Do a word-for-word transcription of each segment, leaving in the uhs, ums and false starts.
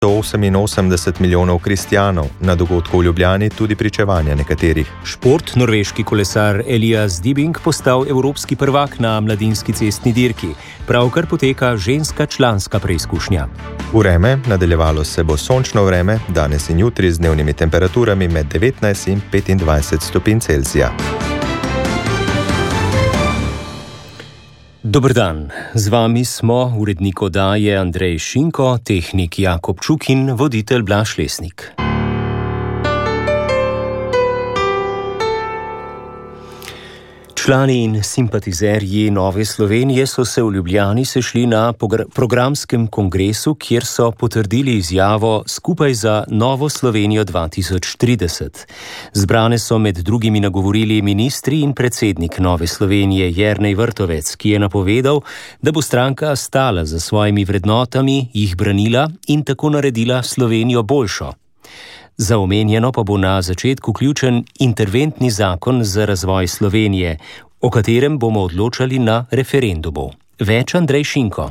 sto oseminosemdeset milijonov kristjanov, na dogodku v Ljubljani tudi pričevanja nekaterih. Šport, norveški kolesar Elias Dibing postal evropski prvak na mladinski cestni dirki. Pravkar poteka ženska članska preizkušnja. Vreme, nadaljevalo se bo sončno vreme, danes in jutri z dnevnimi temperaturami med devetnajst in petindvajset stopinj Celzija. Dober dan, z vami smo urednik oddaje Andrej Šinko, tehnik Jakob Čuk in voditelj Blaž Lesnik. Člani in simpatizerji Nove Slovenije so se v Ljubljani sešli na programskem kongresu, kjer so potrdili izjavo Skupaj za Novo Slovenijo dva tisoč trideset. Zbrane so med drugimi nagovorili ministri in predsednik Nove Slovenije Jernej Vrtovec, ki je napovedal, da bo stranka stala za svojimi vrednotami, jih branila in tako naredila Slovenijo boljšo. Za omenjeno pa bo na začetku ključen interventni zakon za razvoj Slovenije, o katerem bomo odločali na referendumu. Več Andrej Šinko.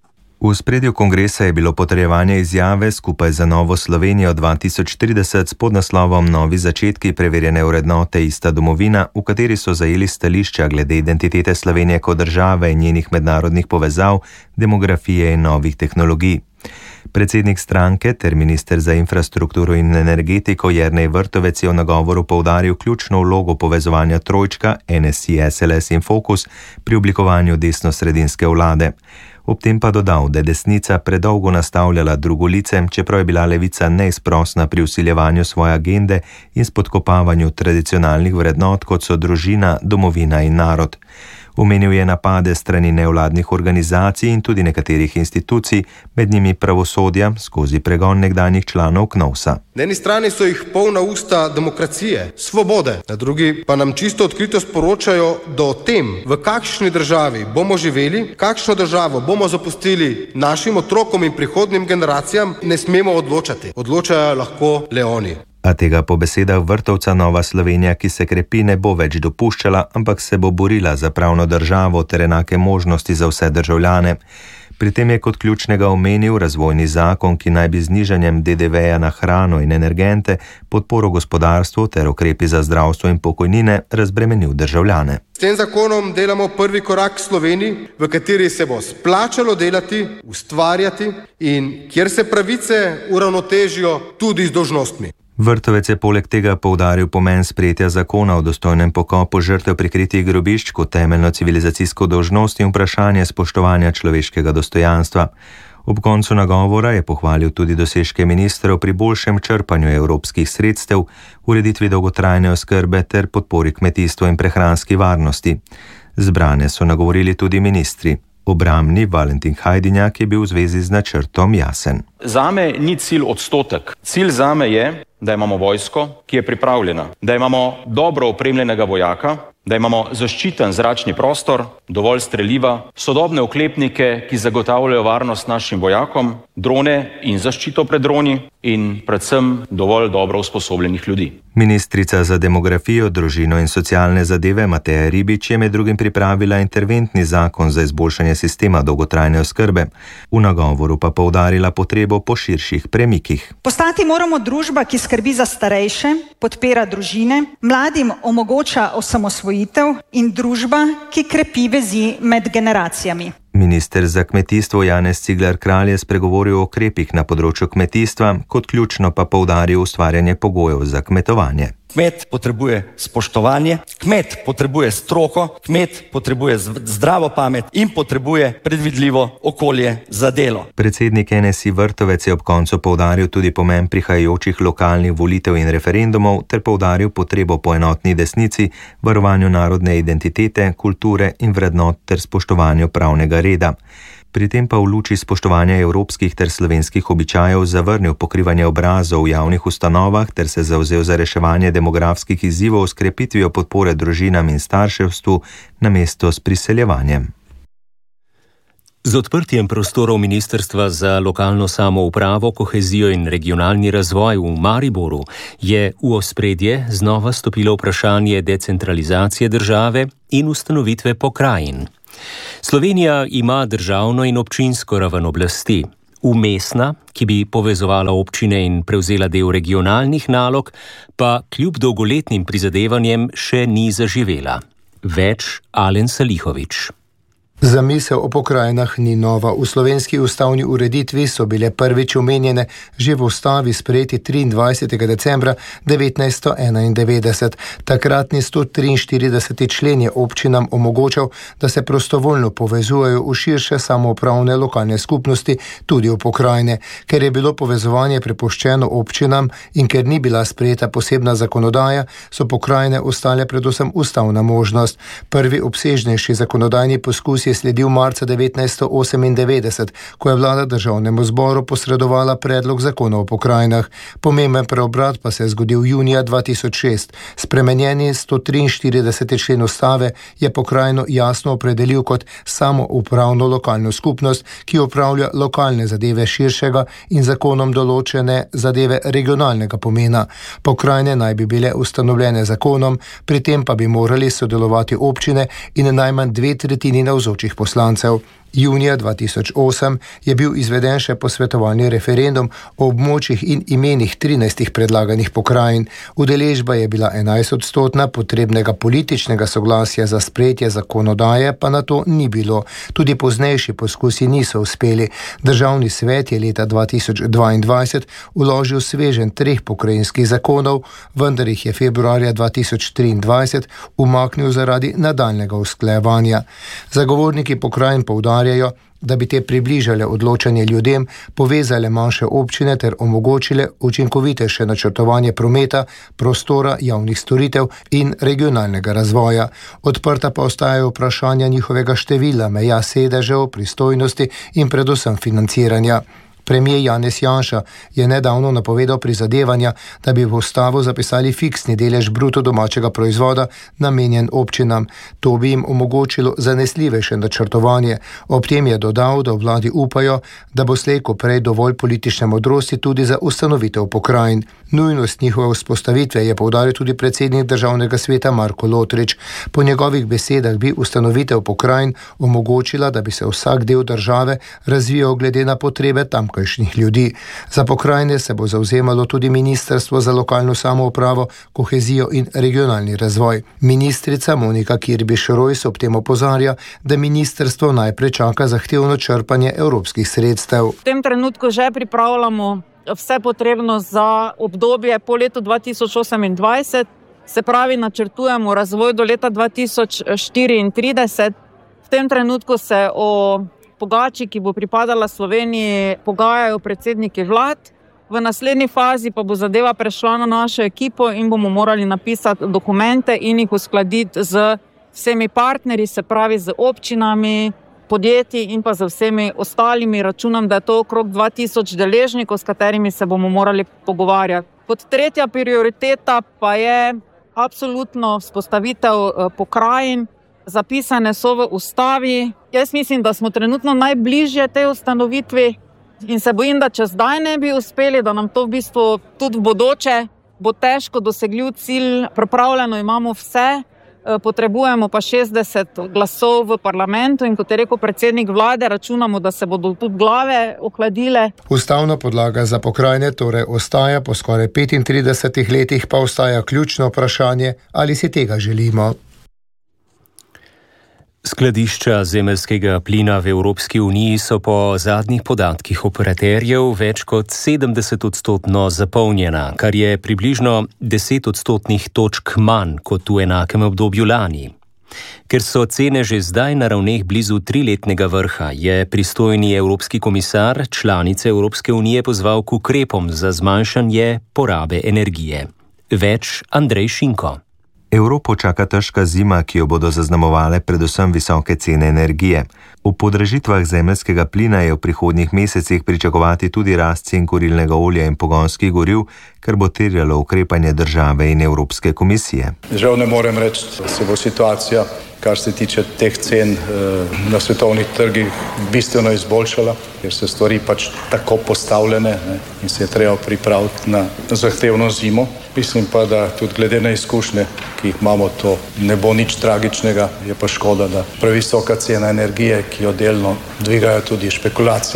V spredju kongresa je bilo potrjevanje izjave Skupaj za Novo Slovenijo dva tisoč trideset s podnaslovom Novi začetki, preverjene vrednote, ista domovina, v kateri so zajeli stališča glede identitete Slovenije kot države in njenih mednarodnih povezav, demografije in novih tehnologij. Predsednik stranke ter minister za infrastrukturo in energetiko Jernej Vrtovec je v nagovoru poudaril ključno vlogo povezovanja trojčka, N S I, S L S in Fokus pri oblikovanju desnosredinske vlade. Ob tem pa dodal, da je desnica predolgo nastavljala drugolice, čeprav je bila levica neizprosna pri vsiljevanju svoje agende in spodkopavanju tradicionalnih vrednot, kot so družina, domovina in narod. Omenil je napade strani nevladnih organizacij in tudi nekaterih institucij, med njimi pravosodja, skozi pregon nekdanjih članov Knovsa. Na eni strani so jih polna usta demokracije, svobode, na drugi pa nam čisto odkrito sporočajo, da o tem, v kakšni državi bomo živeli, kakšno državo bomo zapustili našim otrokom in prihodnim generacijam, ne smemo odločati. Odločajo lahko le oni. A tega po besedah Vrtovca Nova Slovenija, ki se krepi, ne bo več dopuščala, ampak se bo borila za pravno državo ter enake možnosti za vse državljane. Pri tem je kot ključnega omenil razvojni zakon, ki naj bi z znižanjem D D V-ja na hrano in energente, podporo gospodarstvu ter ukrepi za zdravstvo in pokojnine razbremenil državljane. S tem zakonom delamo prvi korak k Sloveniji, v kateri se bo splačalo delati, ustvarjati in kjer se pravice uravnotežijo tudi z dolžnostmi. Vrtovec je poleg tega poudaril pomen sprejetja zakona o dostojnem pokopu žrtev prikritih grobišč kot temeljno civilizacijsko dolžnost in vprašanje spoštovanja človeškega dostojanstva. Ob koncu nagovora je pohvalil tudi dosežke ministrov pri boljšem črpanju evropskih sredstev, ureditvi dolgotrajne oskrbe ter podpori kmetijstvu in prehranski varnosti. Zbrane so nagovorili tudi ministri. Obrambni Valentin Hajdinjak je bil v zvezi z načrtom jasen. Zame ni cilj odstotek. Cilj zame je, da imamo vojsko, ki je pripravljena, da imamo dobro opremljenega vojaka, da imamo zaščiten zračni prostor, dovolj streliva, sodobne oklepnike, ki zagotavljajo varnost našim vojakom, drone in zaščito pred droni in predvsem dovolj dobro usposobljenih ljudi. Ministrica za demografijo, družino in socialne zadeve Mateja Ribič je med drugim pripravila interventni zakon za izboljšanje sistema dolgotrajne oskrbe. V nagovoru pa poudarila potrebo po širših premikih. Postati moramo družba, ki skrbi za starejše, podpira družine, mladim omogoča osamosvojitev in družba, ki krepi vezi med generacijami. Minister za kmetijstvo Janez Cigler Kralj je spregovoril o ukrepih na področju kmetijstva, kot ključno pa poudaril ustvarjanje pogojev za kmetovanje. Kmet potrebuje spoštovanje, kmet potrebuje stroko, kmet potrebuje zdravo pamet in potrebuje predvidljivo okolje za delo. Predsednik N S I Vrtovec je ob koncu poudaril tudi pomen prihajajočih lokalnih volitev in referendumov ter poudaril potrebo po enotni desnici, varovanju narodne identitete, kulture in vrednot ter spoštovanju pravnega reda. Pri tem pa v luči spoštovanja evropskih ter slovenskih običajev zavrnil pokrivanje obrazov v javnih ustanovah ter se zavzel za reševanje demografskih izzivov s krepitvijo podpore družinam in starševstvu namesto s priseljevanjem. Z odprtjem prostorov Ministrstva za lokalno samoupravo, kohezijo in regionalni razvoj v Mariboru je v ospredje znova stopilo vprašanje decentralizacije države in ustanovitve pokrajin. Slovenija ima državno in občinsko raven oblasti. Umestna, ki bi povezovala občine in prevzela del regionalnih nalog, pa kljub dolgoletnim prizadevanjem še ni zaživela. Več Alen Salihović. Zamisel o pokrajinah ni nova. V slovenski ustavni ureditvi so bile prvič omenjene že v ustavi sprejeti triindvajsetega decembra devetnajststo enaindevetdeset. Takratni sto triinštirideseti člen je občinam omogočal, da se prostovoljno povezujejo v širše samoupravne lokalne skupnosti, tudi v pokrajine. Ker je bilo povezovanje prepuščeno občinam in ker ni bila sprejeta posebna zakonodaja, so pokrajine ostale predvsem ustavna možnost. Prvi obsežnejši zakonodajni poskus je sledil marca devetnajststo osemindevetdeset, ko je vlada državnemu zboru posredovala predlog zakona o pokrajinah. Pomemben preobrat pa se je zgodil junija dva tisoč šest. Spremenjeni sto triinštirideseti člen ustave je pokrajino jasno opredelil kot samoupravno lokalno skupnost, ki upravlja lokalne zadeve širšega in zakonom določene zadeve regionalnega pomena. Pokrajine naj bi bile ustanovljene zakonom, pri tem pa bi morali sodelovati občine in najmanj dve tretjini navzočih poslancev. Junija dva tisoč osem je bil izveden še posvetovalni referendum o območjih in imenih trinajstih predlaganih pokrajin. Udeležba je bila enajstodstotna, potrebnega političnega soglasja za sprejetje zakonodaje pa na to ni bilo. Tudi poznejši poskusi niso uspeli. Državni svet je leta dva tisoč dvaindvajset vložil sveženj treh pokrajinskih zakonov, vendar jih je februarja dva tisoč triindvajset umaknil zaradi nadaljnega usklajevanja. Zagovorniki pokrajin poudarjajo, da bi te približale odločanje ljudem, povezale manjše občine ter omogočile učinkovitejše načrtovanje prometa, prostora, javnih storitev in regionalnega razvoja. Odprta pa ostajajo vprašanja njihovega števila, meja sedežev, pristojnosti in predvsem financiranja. Premier Janez Janša je nedavno napovedal prizadevanja, da bi v ustavo zapisali fiksni delež bruto domačega proizvoda namenjen občinam. To bi jim omogočilo zanesljivejše načrtovanje. Ob tem je dodal, da v vladi upajo, da bo slej ko prej dovolj politične modrosti tudi za ustanovitev pokrajin. Nujnost njihove vzpostavitve je poudaril tudi predsednik državnega sveta Marko Lotrič. Po njegovih besedah bi ustanovitev pokrajin omogočila, da bi se vsak del države razvijal glede na potrebe tamkajšnjih ljudi. Za pokrajine se bo zavzemalo tudi Ministrstvo za lokalno samoupravo, kohezijo in regionalni razvoj. Ministrica Monika Kirbiš-Rojs ob tem opozarja, da ministrstvo najprej čaka zahtevno črpanje evropskih sredstev. V tem trenutku že pripravljamo vse potrebno za obdobje po letu dva tisoč osemindvajset, se pravi načrtujemo razvoj do leta dva tisoč štiriintrideset. V tem trenutku se o pogači, ki bo pripadala Sloveniji, pogajajo predsedniki vlad. V naslednji fazi pa bo zadeva prešla na našo ekipo in bomo morali napisati dokumente in jih uskladiti z vsemi partnerji, se pravi z občinami, podjetji in pa z vsemi ostalimi. Računam, da je to okrog dva tisoč deležnikov, s katerimi se bomo morali pogovarjati. Kot tretja prioriteta pa je absolutno vzpostavitev pokrajin. Zapisane so v ustavi. Jaz mislim, da smo trenutno najbližje tej ustanovitvi in se bojim, da če zdaj ne bi uspeli, da nam to v bistvu tudi v bodoče bo težko dosegljiv cilj. Pripravljeno imamo vse, potrebujemo pa šestdeset glasov v parlamentu in kot je rekel predsednik vlade, računamo, da se bodo tudi glave ohladile. Ustavna podlaga za pokrajine torej ostaja, po skoraj petintridesetih letih pa ostaja ključno vprašanje, ali si tega želimo. Skladišča zemeljskega plina v Evropski uniji so po zadnjih podatkih operaterjev več kot sedemdeset odstotno zapolnjena, kar je približno deset odstotnih točk manj kot v enakem obdobju lani. Ker so cene že zdaj na ravneh blizu triletnega vrha, je pristojni evropski komisar članice Evropske unije pozval k ukrepom za zmanjšanje porabe energije. Več Andrej Šinko. Evropo čaka težka zima, ki jo bodo zaznamovale predvsem visoke cene energije. V podražitvah zemeljskega plina je v prihodnjih mesecih pričakovati tudi rast cen kurilnega olja in pogonskih goriv, kar bo terjalo ukrepanje države in Evropske komisije. Žal ne morem reči, da se bo situacija, kar se tiče teh cen na svetovnih trgih, bistveno izboljšala, ker so stvari pač tako postavljene, ne, in se je treba pripraviti na zahtevno zimo. Mislim pa, da tudi glede na izkušnje, ki jih imamo, to ne bo nič tragičnega, je pa škoda, da previsoka cena energije, ki jo delno dvigajo tudi špekulacije,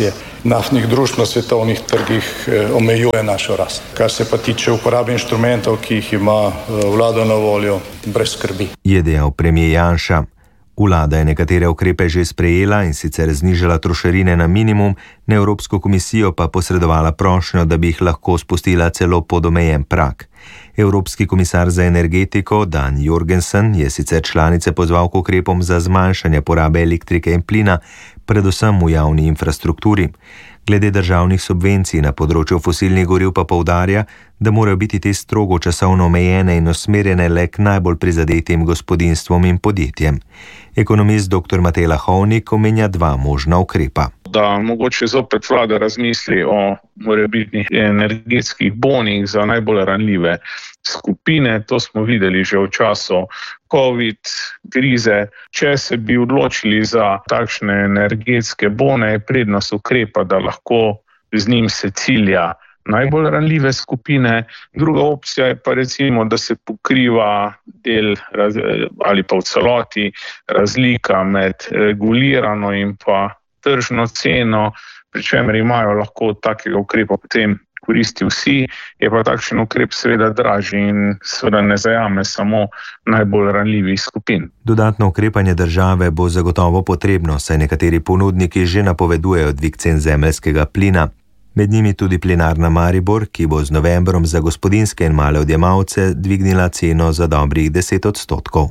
naftnih družb na svetovnih trgih omejuje našo rast. Kar se pa tiče uporabe inštrumentov, ki jih ima vlada na voljo, brez skrbi. Je dejal premier Janša. Vlada je nekatere ukrepe že sprejela in sicer znižala trošarine na minimum, na Evropsko komisijo pa posredovala prošnjo, da bi jih lahko spustila celo pod omejen prag. Evropski komisar za energetiko Dan Jorgensen je sicer članice pozval k ukrepom za zmanjšanje porabe elektrike in plina, predvsem v javni infrastrukturi. Glede državnih subvencij na področju fosilnih goriv pa poudarja, da morajo biti te strogo časovno omejene in usmerjene le k najbolj prizadetim gospodinjstvom in podjetjem. Ekonomist dr. Matej Lahovnik omenja dva možna ukrepa. Da mogoče zopet vlada razmisli o morebitnih energetskih bonih za najbolj ranljive skupine. To smo videli že v času COVID krize. Če se bi odločili za takšne energetske bone, je prednost ukrepa, da lahko z njim se cilja najbolj ranljive skupine. Druga opcija je pa recimo, da se pokriva del raz, ali pa v celoti razlika med regulirano in pa tržno ceno, pri čemer imajo lahko od takega ukrepa potem koristi vsi, je pa takšen ukrep seveda dražji in seveda ne zajame samo najbolj ranljivih skupin. Dodatno ukrepanje države bo zagotovo potrebno, saj nekateri ponudniki že napovedujejo dvig cen zemeljskega plina. Med njimi tudi Plinarna Maribor, ki bo z novembrom za gospodinjske in male odjemalce dvignila ceno za dobrih deset odstotkov.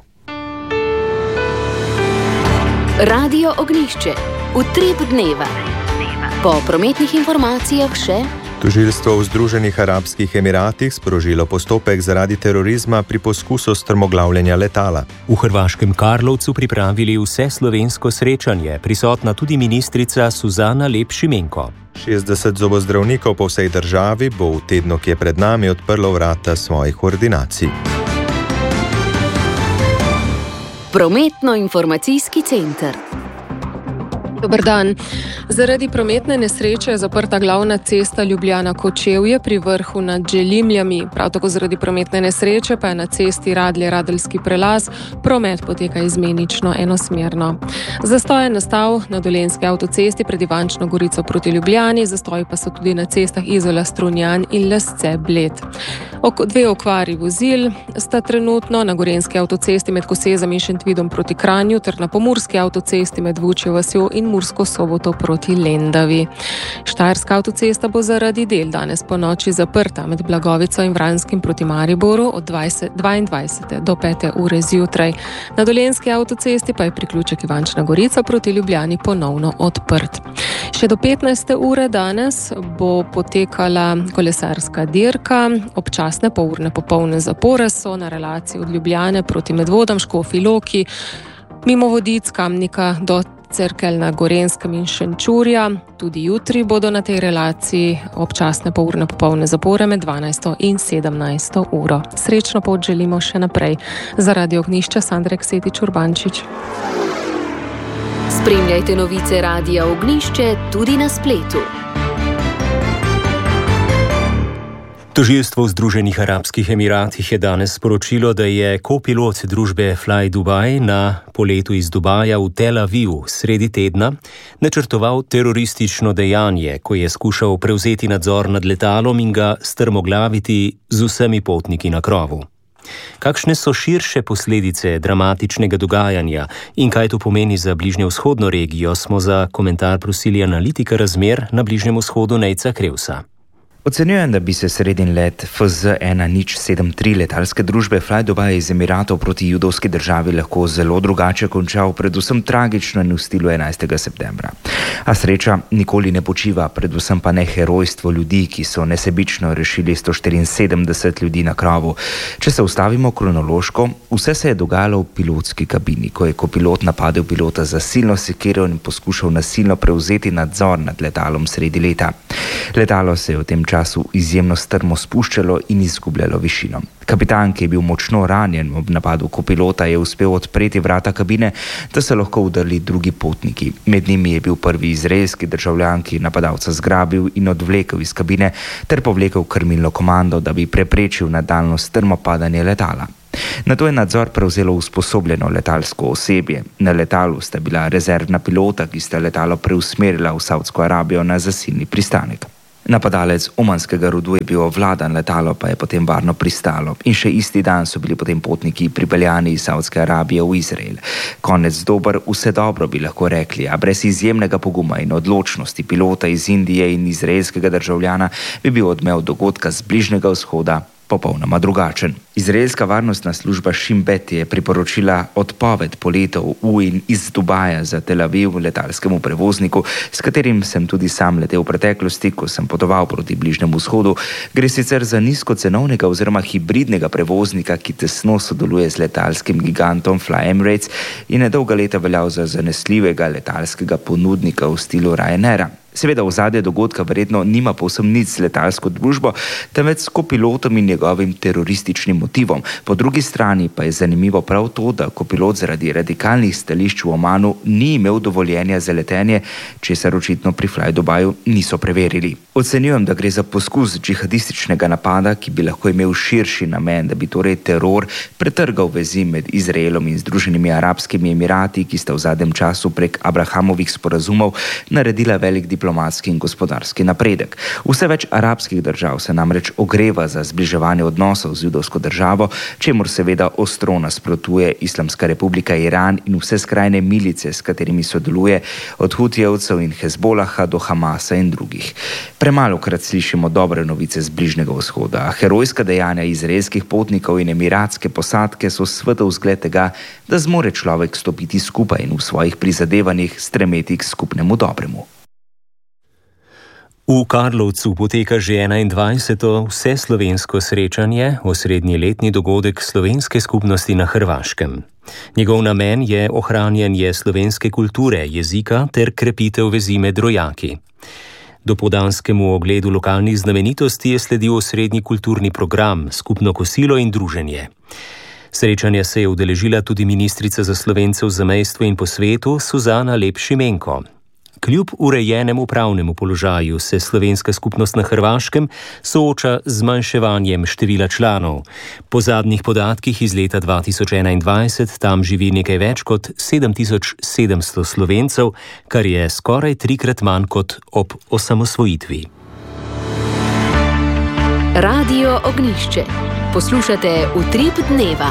Radio Ognjišče. Utrip dneva. Po prometnih informacijah še. Tožilstvo v Združenih arabskih emiratih sprožilo postopek zaradi terorizma pri poskusu strmoglavljenja letala. V hrvaškem Karlovcu pripravili vse slovensko srečanje, prisotna tudi ministrica Suzana Lep Šimenko. šestdeset zobozdravnikov po vsej državi bo v tednu, ki je pred nami, odprlo vrata svojih ordinacij. Prometno-informacijski center. Dober dan. Zaradi prometne nesreče je zaprta glavna cesta Ljubljana-Kočevje pri vrhu nad Želimljami. Prav tako zaradi prometne nesreče pa je na cesti Radlje-Radeljski prelaz promet poteka izmenično enosmerno. Zastoj je nastal na Dolenjski avtocesti pred Ivančno Gorico proti Ljubljani, zastoji pa so tudi na cestah Izola-Strunjan in Lesce-Bled. Ok, dve okvari vozil sta trenutno na Gorenjski avtocesti med Kosezom in Šentvidom proti Kranju ter na Pomurski avtocesti med Vučjo vasjo in Mursko Soboto proti Lendavi. Štajerska avtocesta bo zaradi del danes po noči zaprta med Blagovico in Vranskim proti Mariboru od dvaindvajsete do pete ure zjutraj. Na Dolenjski avtocesti pa je priključek Ivančna Gorica proti Ljubljani ponovno odprt. Še do petnajste ure danes bo potekala kolesarska dirka. Občasne polurne popolne zapore so na relaciji od Ljubljane proti Medvodam, Škofji Loki, mimo Vodic, Kamnika do Cerkelj na Gorenskem in Šenčurja. Tudi jutri bodo na tej relaciji občasne polurne popolne zapore med dvanajsto in sedemnajsto uro. Srečno pot želimo še naprej. Za Radio Ognjišče Sandra Ksetič-Urbančič. Spremljajte novice Radia Ognjišče tudi na spletu. Tožilstvo v Združenih arabskih emiratih je danes sporočilo, da je kopilot družbe Fly Dubai na poletu iz Dubaja v Tel Aviv sredi tedna načrtoval teroristično dejanje, ko je skušal prevzeti nadzor nad letalom in ga strmoglaviti z vsemi potniki na krovu. Kakšne so širše posledice dramatičnega dogajanja in kaj to pomeni za bližnjevzhodno regijo, smo za komentar prosili analitika razmer na Bližnjem vzhodu Nejca Krevsa. Ocenjujem, da bi se sredin let F Z ena nič sedem tri letalske družbe Fly Dubai iz Emiratov proti judovski državi lahko zelo drugače končal, predvsem tragično in v stilu enajstega septembra. A sreča nikoli ne počiva, predvsem pa ne herojstvo ljudi, ki so nesebično rešili sto štiriinsedemdeset ljudi na krovu. Če se ustavimo kronološko, vse se je dogajalo v pilotski kabini, ko je kopilot napadel pilota za silno sekiro in poskušal nasilno prevzeti nadzor nad letalom sredi leta. Letalo se je v tem času izjemno strmo spuščalo in izgubljalo višino. Kapitan, ki je bil močno ranjen ob napadu kopilota, je uspel odpreti vrata kabine, da so lahko vdrli drugi potniki. Med njimi je bil prvi izraelski državljan, ki je napadalca zgrabil in odvlekel iz kabine ter povlekel krmilno komando, da bi preprečil nadaljnjo strmo padanje letala. Nato je nadzor prevzelo usposobljeno letalsko osebje. Na letalu sta bila rezervna pilota, ki sta letalo preusmerila v Savdsko Arabijo na zasilni pristanek. Napadalec omanskega rodu je bil ovladan, letalo pa je potem varno pristalo in še isti dan so bili potem potniki pripeljani iz Savdske Arabije v Izrael. Konec dober, vse dobro bi lahko rekli, a brez izjemnega poguma in odločnosti pilota iz Indije in izraelskega državljana bi bil odmev dogodka z Bližnjega vzhoda popolnoma drugačen. Izraelska varnostna služba Shin Bet je priporočila odpoved poletov v in iz Dubaja za Tel Aviv letalskemu prevozniku, s katerim sem tudi sam letel v preteklosti, ko sem potoval proti Bližnjemu vzhodu. Gre sicer za nizkocenovnega oziroma hibridnega prevoznika, ki tesno sodeluje z letalskim gigantom Fly Emirates in je dolga leta veljal za zanesljivega letalskega ponudnika v stilu Ryanaira. Seveda ozadje dogodka verjetno nima povsem nič z letalsko družbo, temveč s kopilotom in njegovim terorističnim motivom. Po drugi strani pa je zanimivo prav to, da kopilot zaradi radikalnih stališč v Omanu ni imel dovoljenja za letenje, česar očitno pri Fly Dubaju niso preverili. Ocenjujem, da gre za poskus džihadističnega napada, ki bi lahko imel širši namen, da bi torej teror pretrgal vezi med Izraelom in Združenimi arabskimi emirati, ki sta v zadnjem času prek Abrahamovih sporazumov naredila velik diplomatski in gospodarski napredek. Vse več arabskih držav se namreč ogreva za zbliževanje odnosov z judovsko državo, čemur seveda ostro nasprotuje Islamska republika Iran in vse skrajne milice, s katerimi sodeluje, od Hutijevcev in Hezbolaha do Hamasa in drugih. Premalokrat slišimo dobre novice z Bližnjega vzhoda, a herojska dejanja izraelskih potnikov in emiratske posadke so svetov zgled tega, da zmore človek stopiti skupaj in v svojih prizadevanjih stremeti k skupnemu dobremu. V Karlovcu poteka že enaindvajseto vseslovensko srečanje, osrednji letni dogodek slovenske skupnosti na Hrvaškem. Njegov namen je ohranjanje slovenske kulture, jezika ter krepitev vezi med rojaki. Dopoldanskemu ogledu lokalnih znamenitosti je sledil osrednji kulturni program, skupno kosilo in druženje. Srečanja se je udeležila tudi ministrica za Slovence v zamejstvu in po svetu Suzana Lep Šimenko. Kljub urejenemu pravnemu položaju se slovenska skupnost na Hrvaškem sooča z zmanjševanjem števila članov. Po zadnjih podatkih iz leta dva tisoč enaindvajset tam živi nekaj več kot sedem tisoč sedemsto Slovencev, kar je skoraj trikrat manj kot ob osamosvojitvi. Radio Ognišče. Poslušate Utrip dneva.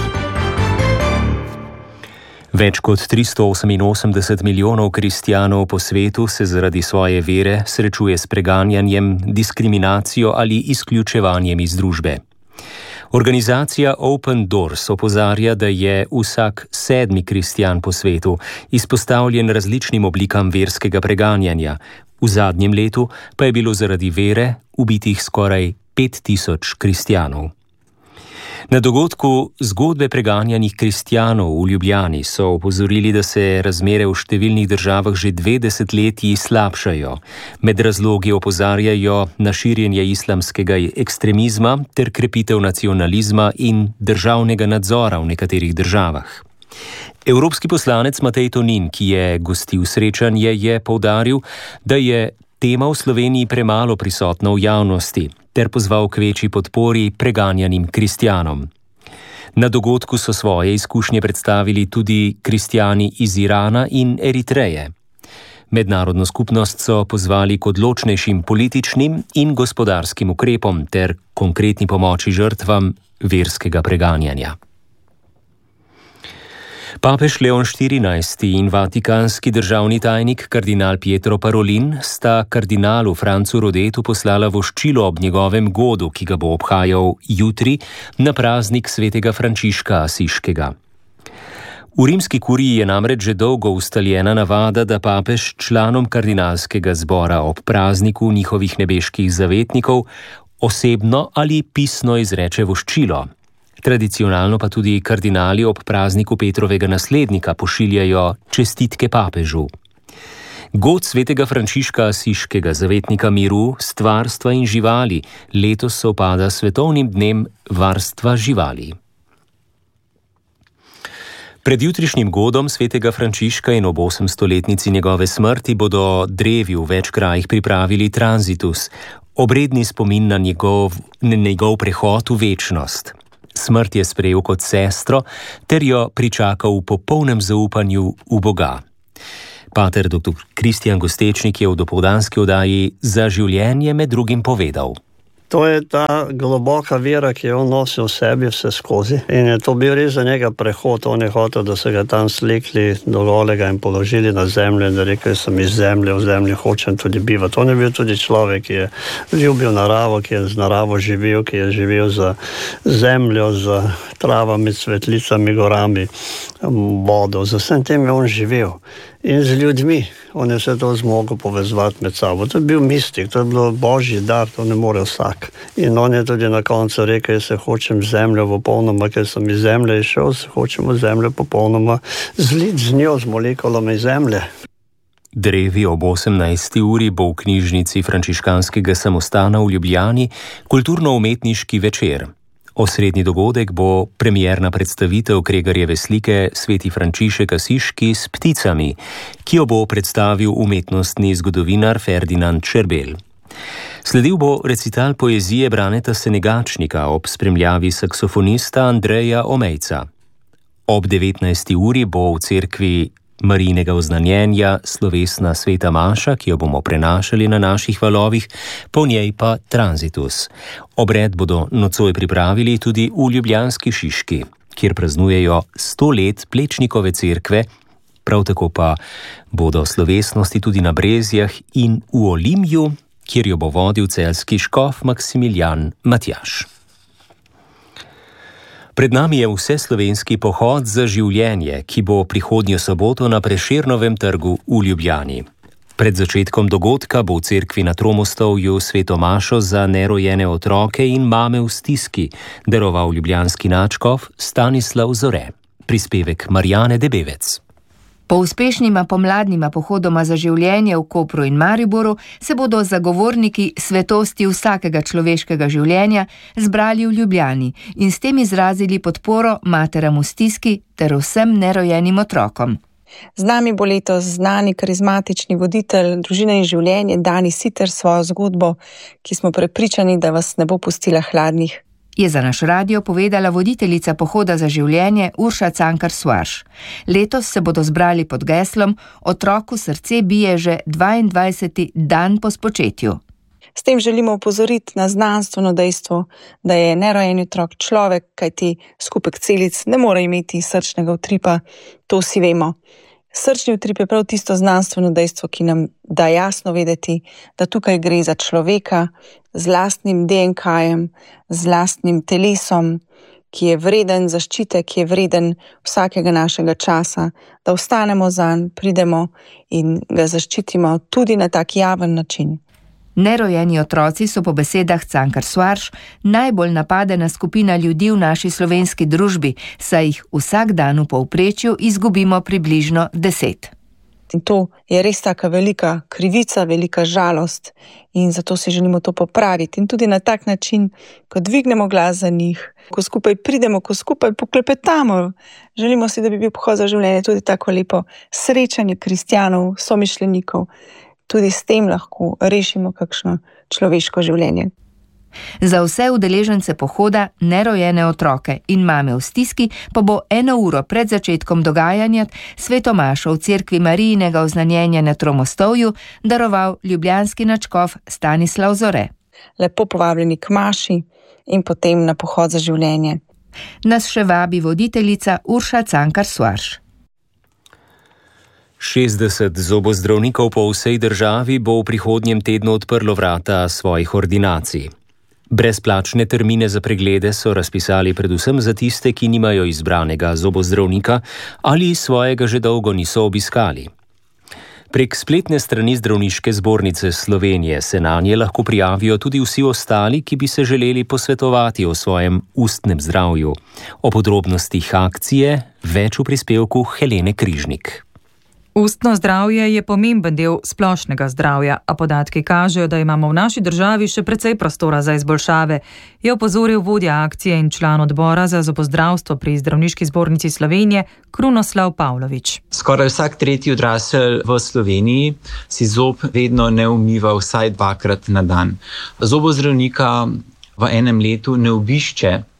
Več kot tristo oseminosemdeset milijonov kristjanov po svetu se zaradi svoje vere srečuje s preganjanjem, diskriminacijo ali izključevanjem iz družbe. Organizacija Open Doors opozarja, da je vsak sedmi kristjan po svetu izpostavljen različnim oblikam verskega preganjanja. V zadnjem letu pa je bilo zaradi vere ubitih skoraj pet tisoč kristjanov. Na dogodku zgodbe preganjanih kristjanov v Ljubljani so opozorili, da se razmere v številnih državah že dve desetletji slabšajo. Med razlogi opozarjajo na širjenje islamskega ekstremizma ter krepitev nacionalizma in državnega nadzora v nekaterih državah. Evropski poslanec Matej Tonin, ki je gostil srečanje, je poudaril, da je tema v Sloveniji premalo prisotna v javnosti, ter pozval k večji podpori preganjanim kristjanom. Na dogodku so svoje izkušnje predstavili tudi kristjani iz Irana in Eritreje. Mednarodno skupnost so pozvali k odločnejšim političnim in gospodarskim ukrepom ter konkretni pomoči žrtvam verskega preganjanja. Papež Leon štirinajsti in vatikanski državni tajnik kardinal Pietro Parolin sta kardinalu Francu Rodetu poslala voščilo ob njegovem godu, ki ga bo obhajal jutri na praznik svetega Frančiška Asiškega. V rimski kuriji je namreč že dolgo ustaljena navada, da papež članom kardinalskega zbora ob prazniku njihovih nebeških zavetnikov osebno ali pisno izreče voščilo. Tradicionalno pa tudi kardinali ob prazniku Petrovega naslednika pošiljajo čestitke papežu. God svetega Frančiška Asiškega, zavetnika miru, stvarstva in živali, letos sovpada s svetovnim dnem varstva živali. Pred jutrišnjim godom svetega Frančiška in ob osemstoletnici njegove smrti bodo drevi v več krajih pripravili tranzitus, obredni spomin na njegov, na njegov prehod v večnost. smrt je sprejel kot sestro ter jo pričakal v popolnem zaupanju v Boga. Pater doktor Kristjan Gostečnik je v dopoldanski oddaji Za življenje med drugim povedal. To je ta globoka vera, ki je on nosil v sebi vse skozi. In je to bil res za njega prehod. On je hotel, da se ga tam slikli do golega in položili na zemljo in da rekel, sem iz zemlje, v zemlji hočem tudi bivati. On je bil tudi človek, ki je ljubil naravo, ki je z naravo živel, ki je živel za zemljo, za travami, cvetlicami, gorami, vodo. Za vsem tem je on živel. In z ljudmi. On je vse to zmogel povezovati med sabo. To je bil mistik, to je bilo božji dar, to ne more vsak. In on je tudi na koncu rekel, jaz se hočem zemljo popolnoma, ker sem iz zemlje išel, se hočem v zemljo popolnoma zlit z njo, z molekulami zemlje. Drevi ob osemnajsti uri bo v knjižnici Frančiškanskega samostana v Ljubljani kulturno-umetniški večer. Osrednji dogodek bo premierna predstavitev Kregarjeve slike Sveti Frančišek Asiški s pticami, ki jo bo predstavil umetnostni zgodovinar Ferdinand Čerbelj. Sledil bo recital poezije Braneta Senegačnika ob spremljavi saksofonista Andreja Omejca. Ob devetnajsti uri bo v cerkvi Marijinega oznanjenja slovesna sveta maša, ki jo bomo prenašali na naših valovih, po njej pa tranzitus. Obred bodo nocoj pripravili tudi v Ljubljanski Šiški, kjer praznujejo sto let Plečnikove cerkve, prav tako pa bodo slovesnosti tudi na Brezjah in v Olimju, kjer jo bo vodil celjski škof Maksimilijan Matjaž. Pred nami je vseslovenski pohod za življenje, ki bo prihodnjo soboto na Prešernovem trgu v Ljubljani. Pred začetkom dogodka bo v cerkvi na Tromostovju sveto mašo za nerojene otroke in mame v stiski daroval ljubljanski nadškof Stanislav Zore. Prispevek Marjane Debevec. Po uspešníma pomladnima pohodoma za življenje v Kopru in Mariboru se bodo zagovorniki svetosti vsakega človeškega življenja zbrali v Ljubljani in s tem izrazili podporo materam v stiski ter vsem nerojenim otrokom. Z nami bo letos znani karizmatični voditelj Družine in življenje Dani Siter svojo zgodbo, ki smo prepričani, da vas ne bo pustila hladnih. Je za naš radio povedala voditeljica pohoda za življenje Urša Cankar Suarš. Letos se bodo zbrali pod geslom Otroku srce bije že dvaindvajseti dan po spočetju. S tem želimo opozoriti na znanstveno dejstvo, da je nerojeni otrok človek, kajti skupek celic ne more imeti srčnega utripa, to vsi vemo. Srčni utrip je prav tisto znanstveno dejstvo, ki nam da jasno vedeti, da tukaj gre za človeka z lastnim D N K-jem, z lastnim telesom, ki je vreden zaščite, ki je vreden vsakega našega časa, da ostanemo zanj, pridemo in ga zaščitimo tudi na tak javen način. Nerojeni otroci so po besedah Cankar Suarš najbolj napadena skupina ljudi v naši slovenski družbi, saj jih vsak dan v povprečju izgubimo približno deset. In to je res taka velika krivica, velika žalost in zato si želimo to popraviti. In tudi na tak način, ko dvignemo glas za njih, ko skupaj pridemo, ko skupaj poklepetamo, želimo si, da bi bil pohod za življenje tudi tako lepo srečanje kristjanov, somišljenikov. Tudi s tem lahko rešimo kakšno človeško življenje. Za vse udeležence pohoda, nerojene otroke in mame v stiski pa bo eno uro pred začetkom dogajanja sveto mašo v cerkvi Marijinega oznanjenja na Tromostovju daroval ljubljanski nadškof Stanislav Zore. Lepo povabljeni k maši in potem na pohod za življenje. Nas še vabi voditeljica Urša Cankar Suarš. šestdeset zobozdravnikov po vsej državi bo v prihodnjem tednu odprlo vrata svojih ordinacij. Brezplačne termine za preglede so razpisali predvsem za tiste, ki nimajo izbranega zobozdravnika ali svojega že dolgo niso obiskali. Prek spletne strani Zdravniške zbornice Slovenije se nanje lahko prijavijo tudi vsi ostali, ki bi se želeli posvetovati o svojem ustnem zdravju. O podrobnostih akcije več v prispevku Helene Križnik. Ustno zdravje je pomemben del splošnega zdravja, a podatki kažejo, da imamo v naši državi še precej prostora za izboljšave, je opozoril vodja akcije in član odbora za zobozdravstvo pri Zdravniški zbornici Slovenije Krunoslav Pavlović. Skoraj vsak tretji odrasel v Sloveniji si zob vedno ne umiva vsaj dvakrat na dan. Zobozdravnika v enem letu ne obišče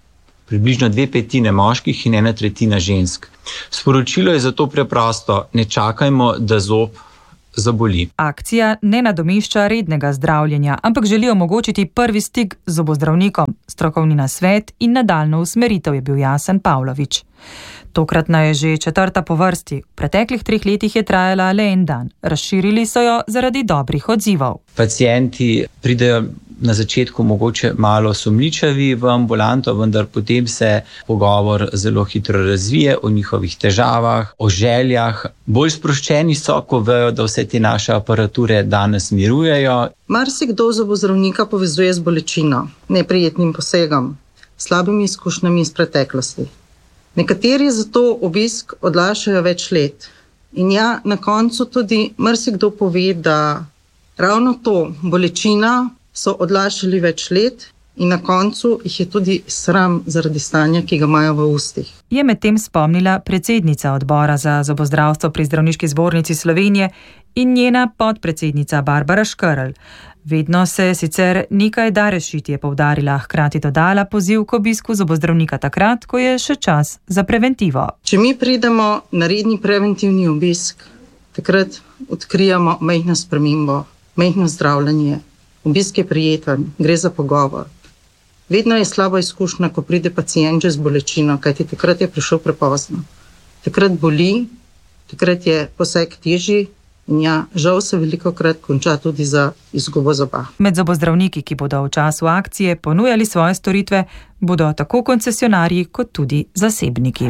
približno dve petine moških in ena tretjina žensk. Sporočilo je zato preprosto: ne čakajmo, da zob zaboli. Akcija ne nadomešča rednega zdravljenja, ampak želi omogočiti prvi stik z zobozdravnikom, strokovni nasvet in nadaljnjo usmeritev, je bil Jasen Pavlović. Tokratna je že četrta po vrsti. V preteklih treh letih je trajala le en dan. Razširili so jo zaradi dobrih odzivov. Pacienti pridejo na začetku mogoče malo sumničavi v ambulanto, vendar potem se pogovor zelo hitro razvije o njihovih težavah, o željah. Bolj sproščeni so, ko vejo, da vse te naše aparature danes mirujejo. Marsikdo zobozdravnika povezuje z bolečino, neprijetnim posegom, slabimi izkušnjami iz preteklosti. Nekateri zato obisk odlašajo več let. In ja, na koncu tudi marsikdo pove, da ravno to, bolečina, so odlašali več let in na koncu jih je tudi sram zaradi stanja, ki ga imajo v ustih. Je medtem spomnila predsednica odbora za zobozdravstvo pri Zdravniški zbornici Slovenije in njena podpredsednica Barbara Škerl. Vedno se sicer nekaj da rešiti, je poudarila, hkrati dodala poziv k obisku zobozdravnika takrat, ko je še čas za preventivo. Če mi pridemo na redni preventivni obisk, takrat odkrijamo majhno spremembo, majhno zdravljenje. Obisk je prijeten, gre za pogovor. Vedno je slaba izkušnja, ko pride pacient že z bolečino, kajti takrat je prišel prepozno. Takrat boli, takrat je poseg težji in ja, žal se velikokrat konča tudi za izgubo zoba. Med zobozdravniki, ki bodo v času akcije ponujali svoje storitve, bodo tako koncesionarji kot tudi zasebniki.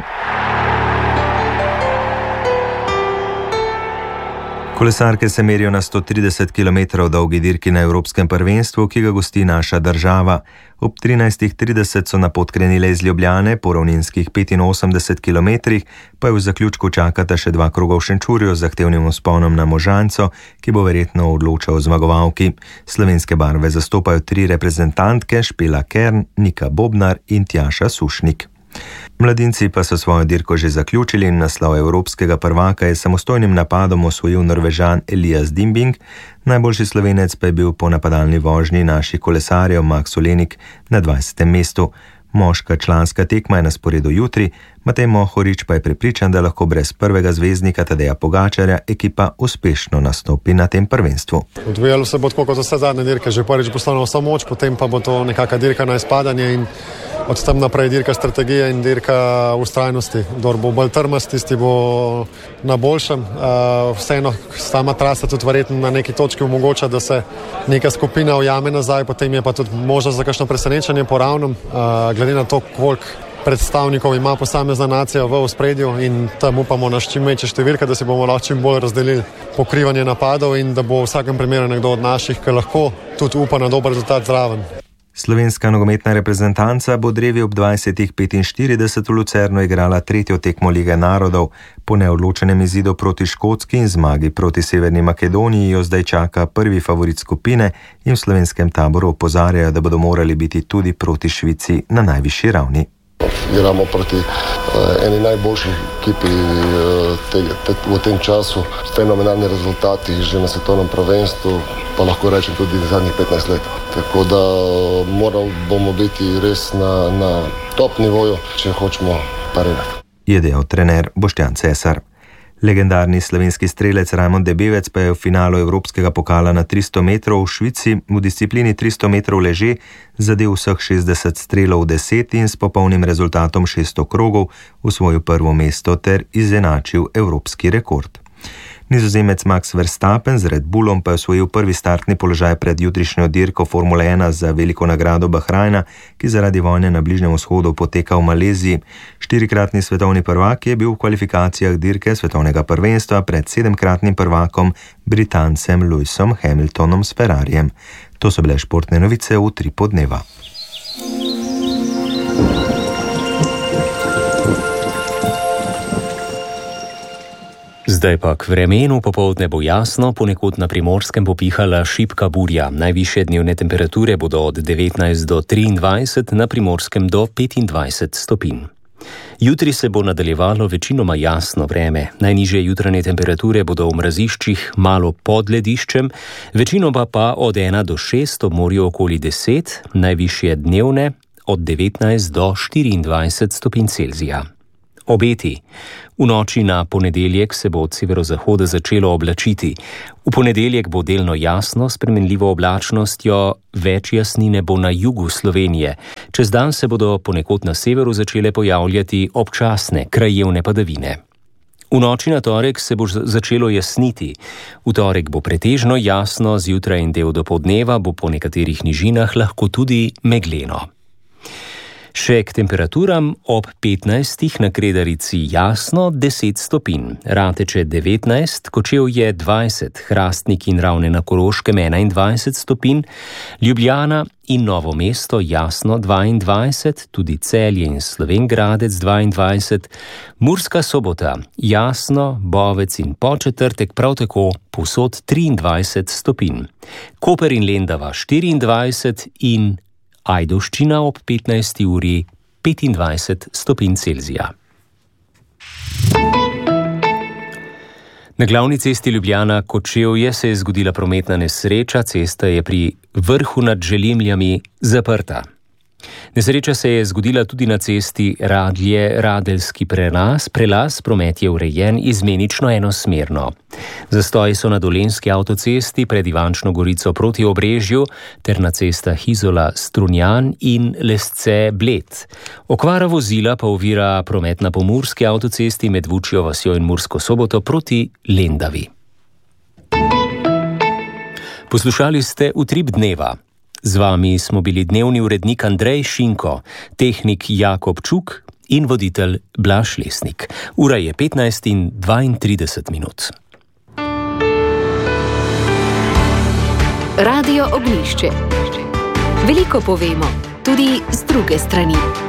Kolesarke se merijo na sto trideset kilometrov dolgi dirki na Evropskem prvenstvu, ki ga gosti naša država. Ob trinajstih trideset so na pot krenile iz Ljubljane, po ravninskih petinosemdeset kilometrih pa je v zaključku čakata še dva kroga v Šenčurju z zahtevnim vzponom na Možanco, ki bo verjetno odločal o zmagovalki. Slovenske barve zastopajo tri reprezentantke, Špela Kern, Nika Bobnar in Tjaša Sušnik. Mladinci pa so svojo dirko že zaključili in naslov evropskega prvaka je samostojnim napadom osvojil Norvežan Elias Dimbing, najboljši Slovenec pa je bil po napadalni vožnji naših kolesarjev Max Olenik na dvajsetem mestu. Moška članska tekma je na sporedu jutri, Matej Mohorič pa je prepričan, da lahko brez prvega zvezdnika Tadeja Pogačarja ekipa uspešno nastopi na tem prvenstvu. Odvijalo se bo tako kot vse zadnje dirke, že prvič bo stalo vsa moč, potem pa bo to nekaka dirka na izpadanje in od tam naprej dirka strategije in dirka ustrajnosti. Kdor bo bolj trmast, tisti bo na boljšem. Vseeno sama trasa tudi verjetno na neki točki omogoča, da se neka skupina ujame nazaj, potem je pa tudi možnost za kakšno presenečenje po ravnem, glede na to, koliko predstavnikov ima posamezna nacija v ospredju in tam upamo na čim večje številke, da si bomo lahko čim bolj razdelili pokrivanje napadov in da bo v vsakem primeru nekdo od naših, ki lahko tudi upa na dober rezultat zraven. Slovenska nogometna reprezentanca bo drevi ob dvajsetih petinštirideset v Lucernu igrala tretjo tekmo Lige narodov. Po neodločenem izidu proti Škotski in zmagi proti Severni Makedoniji jo zdaj čaka prvi favorit skupine in v slovenskem taboru opozarjajo, da bodo morali biti tudi proti Švici na najvišji ravni. Igramo proti uh, eni najboljših ekipi uh, te, te, v tem času, s fenomenalni rezultati že na svetovnem prvenstvu, pa lahko rečem tudi zadnjih petnajst let. Tako da uh, morali bomo biti res na, na top nivoju, če hočemo parirati. Je dejal trener Boštjan Cesar. Legendarni slovenski strelec Rajmond Debevec pa je v finalu Evropskega pokala na tristo metrov v Švici v disciplini tristo metrov leže zadel vseh šestdeset strelov v deset in s popolnim rezultatom šeststo krogov osvojil prvo mesto ter izenačil evropski rekord. Nizozemec Max Verstappen z Red Bullom pa je osvojil prvi startni položaj pred jutrišnjo dirko Formule ena za veliko nagrado Bahrajna, ki zaradi vojne na Bližnjem vzhodu poteka v Maleziji. Štirikratni svetovni prvak je bil v kvalifikacijah dirke svetovnega prvenstva pred sedemkratnim prvakom Britancem Lewisom Hamiltonom s Ferrarijem. To so bile športne novice v tri podneva. Zdaj pa k vremenu. Popoldne bo jasno, ponekod na Primorskem bo pihala šibka burja. Najvišje dnevne temperature bodo od devetnajst do triindvajset, na Primorskem do petindvajset stopinj. Jutri se bo nadaljevalo večinoma jasno vreme. Najnižje jutranje temperature bodo v mraziščih malo pod lediščem, večinoma pa od ena do šest, ob morju okoli deset, najvišje dnevne od devetnajst do štiriindvajset stopinj Celzija. Obeti. V noči na ponedeljek se bo od severozahoda začelo oblačiti. V ponedeljek bo delno jasno, s spremenljivo oblačnostjo, več jasnine bo na jugu Slovenije. Čez dan se bodo ponekod na severu začele pojavljati občasne, krajevne padavine. V noči na torek se bo začelo jasniti. V torek bo pretežno jasno, zjutraj in del dopoldneva bo po nekaterih nižinah lahko tudi megleno. Še k temperaturam: ob petnajstih na Kredarici jasno deset stopinj, Rateče devetnajst, Kočevje dvajset, Hrastnik in Ravne na Koroškem enaindvajset stopinj, Ljubljana in Novo mesto jasno dvaindvajset, tudi Celje in Slovenj Gradec dvaindvajset, Murska Sobota jasno, Bovec in Podčetrtek prav tako povsod triindvajset stopinj, Koper in Lendava štiriindvajset in Ajdovščina ob petnajsti uri petindvajset stopinj Celzija. Na glavni cesti Ljubljana-Kočevje se je zgodila prometna nesreča, cesta je pri Vrhu nad Želimljami zaprta. Nesreča se je zgodila tudi na cesti Radlje-Radeljski prelaz, prelaz promet je urejen izmenično enosmerno. Zastoji so na Dolenjski avtocesti pred Ivančno Gorico proti Obrežju ter na cestah Izola-Strunjan in Lesce-Bled. Okvara vozila pa ovira promet na Pomurski avtocesti med Vučjo vasjo in Mursko Soboto proti Lendavi. Poslušali ste Utrip dneva. Z vami smo bili dnevni urednik Andrej Šinko, tehnik Jakob Čuk in voditelj Blaž Lesnik. Ura je petnajst in dvaintrideset minut. Radio Ognjišče. Veliko povemo, tudi z druge strani.